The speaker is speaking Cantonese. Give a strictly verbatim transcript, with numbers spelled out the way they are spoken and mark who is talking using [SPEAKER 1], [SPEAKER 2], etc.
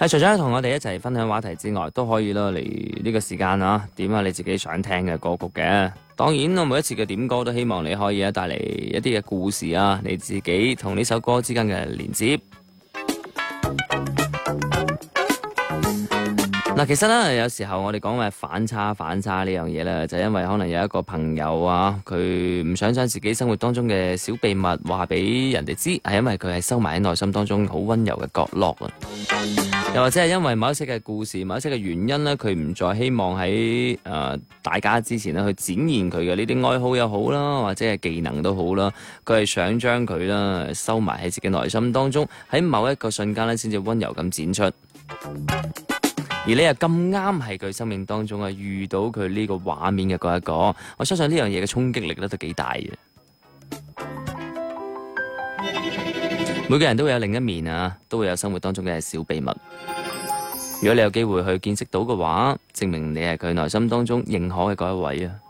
[SPEAKER 1] 係除咗同我哋一齊分享話題之外，都可以啦嚟呢個時間啊，點下你自己想聽嘅歌曲嘅。當然我每一次嘅點歌都希望你可以啊帶嚟一啲嘅故事啊，你自己同呢首歌之間嘅連接。嗱，其實咧有時候我哋講嘅反差反差呢樣嘢咧，就因為可能有一個朋友啊，佢唔想將自己生活當中嘅小秘密話俾人哋知，係因為佢係收埋喺內心當中好溫柔嘅角落啊。又或者係因為某一些嘅故事、某一些嘅原因咧，佢唔再希望喺誒、呃、大家之前咧去展現佢嘅呢啲愛好又好啦，或者係技能都好啦，佢係想將佢啦收埋喺自己內心當中，喺某一個瞬間咧先至溫柔咁展出。而你又咁啱係佢生命當中啊遇到佢呢個畫面嘅嗰一個，我相信呢樣嘢嘅衝擊力咧都幾大嘅。每個人都會有另一面啊，都會有生活當中嘅小秘密。如果你有機會去見識到嘅話，證明你係佢內心當中認可嘅嗰一位啊。